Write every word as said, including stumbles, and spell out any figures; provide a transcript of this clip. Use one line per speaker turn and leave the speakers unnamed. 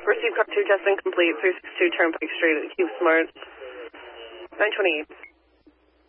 Received car two testing complete, three six two Turnpike Street at Cube Smart. nine twenty-eight.